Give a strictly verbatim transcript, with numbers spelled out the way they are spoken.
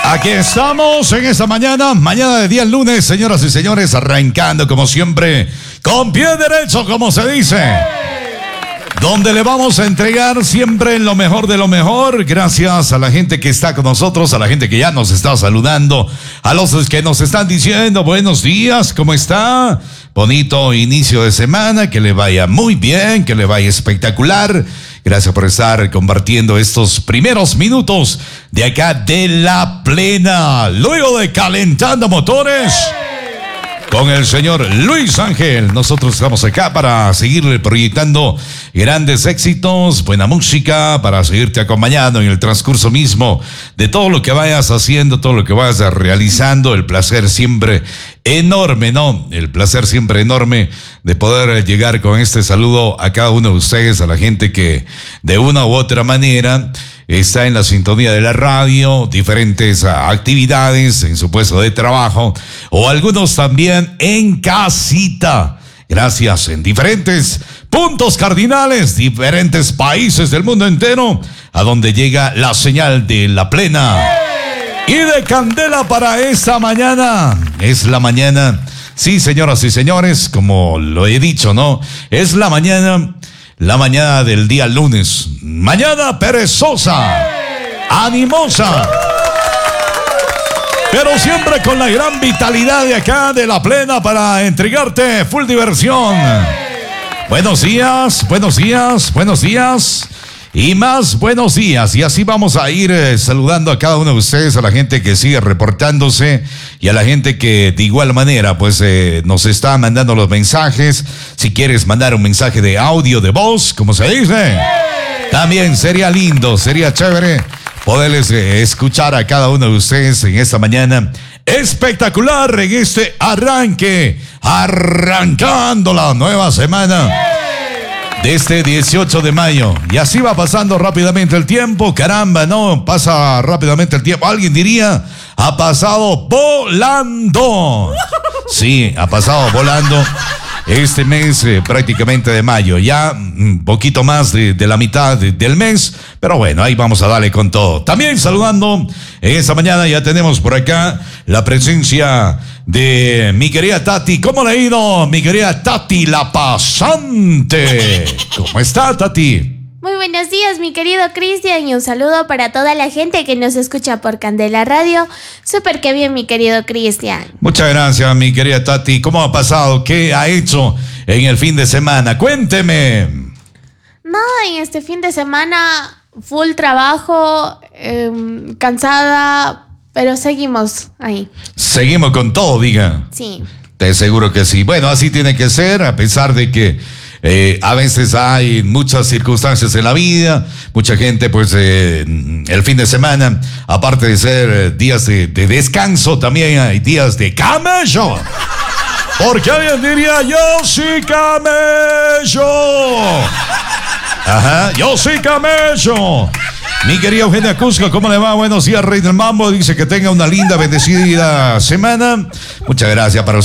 Aquí estamos en esta mañana, mañana de día lunes, señoras y señores, arrancando como siempre, con pie derecho, como se dice. Donde le vamos a entregar siempre lo mejor de lo mejor, gracias a la gente que está con nosotros, a la gente que ya nos está saludando, a los que nos están diciendo buenos días, ¿cómo está? Bonito inicio de semana, que le vaya muy bien, que le vaya espectacular. Gracias por estar compartiendo estos primeros minutos de acá de La Plena. Luego de Calentando Motores con el señor Luis Ángel, nosotros estamos acá para seguirle proyectando grandes éxitos, buena música, para seguirte acompañando en el transcurso mismo de todo lo que vayas haciendo, todo lo que vayas realizando. El placer siempre enorme, ¿no? El placer siempre enorme de poder llegar con este saludo a cada uno de ustedes, a la gente que de una u otra manera está en la sintonía de la radio, diferentes actividades en su puesto de trabajo o algunos también en casita. Gracias, en diferentes puntos cardinales, diferentes países del mundo entero, a donde llega la señal de La Plena y de Candela para esta mañana. Es la mañana, sí, señoras y señores, como lo he dicho, ¿no? Es la mañana... La mañana del día lunes, mañana perezosa, animosa, pero siempre con la gran vitalidad de acá de La Plena para entregarte full diversión. Buenos días, buenos días, buenos días y más buenos días. Y así vamos a ir eh, saludando a cada uno de ustedes, a la gente que sigue reportándose y a la gente que de igual manera pues eh, nos está mandando los mensajes. Si quieres mandar un mensaje de audio, de voz, como se dice, también sería lindo, sería chévere poderles eh, escuchar a cada uno de ustedes en esta mañana espectacular, en este arranque, arrancando la nueva semana de este dieciocho de mayo. Y así va pasando rápidamente el tiempo. Caramba, no, pasa rápidamente el tiempo. Alguien diría, ha pasado volando. Sí, ha pasado volando este mes eh, prácticamente de mayo. Ya un poquito más de, de la mitad de, del mes. Pero bueno, ahí vamos a darle con todo. También saludando en esta mañana ya tenemos por acá la presencia de mi querida Tati. ¿Cómo le ha ido, mi querida Tati, la pasante? ¿Cómo está, Tati? Muy buenos días, mi querido Cristian, y un saludo para toda la gente que nos escucha por Candela Radio. Súper que bien, mi querido Cristian. Muchas gracias, mi querida Tati. ¿Cómo ha pasado? ¿Qué ha hecho en el fin de semana? Cuénteme. No, en este fin de semana, full trabajo, eh, cansada, pero seguimos ahí. Seguimos con todo, diga. Sí. Te aseguro que sí. Bueno, así tiene que ser, a pesar de que eh, a veces hay muchas circunstancias en la vida. Mucha gente, pues, eh, el fin de semana, aparte de ser eh, días de, de descanso, también hay días de camello. Porque alguien diría, yo sí camello. Ajá, yo sí camello. Mi querida Eugenia Cusco, ¿cómo le va? Buenos días, Rey del Mambo. Dice que tenga una linda, bendecida semana. Muchas gracias para usted.